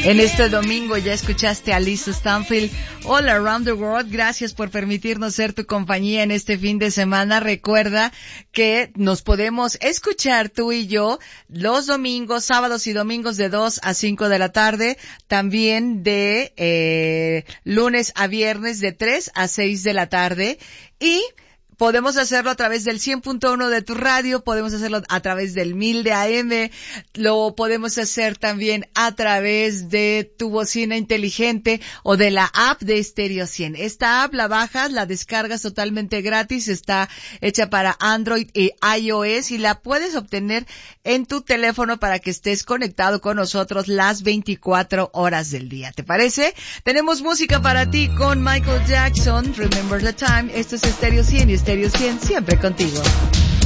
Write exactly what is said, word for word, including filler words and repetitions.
En este domingo ya escuchaste a Lisa Stanfield, All Around the World. Gracias por permitirnos ser tu compañía en este fin de semana. Recuerda que nos podemos escuchar tú y yo los domingos, sábados y domingos de dos a cinco de la tarde. También de eh, lunes a viernes de tres a seis de la tarde. Y podemos hacerlo a través del cien punto uno de tu radio, podemos hacerlo a través del mil de A M, lo podemos hacer también a través de tu bocina inteligente o de la app de Stereo cien. Esta app la bajas, la descargas totalmente gratis, está hecha para Android y iOS y la puedes obtener en tu teléfono para que estés conectado con nosotros las veinticuatro horas del día. ¿Te parece? Tenemos música para ti con Michael Jackson, Remember the Time. Esto es Stereo cien y Stereo cien siempre contigo.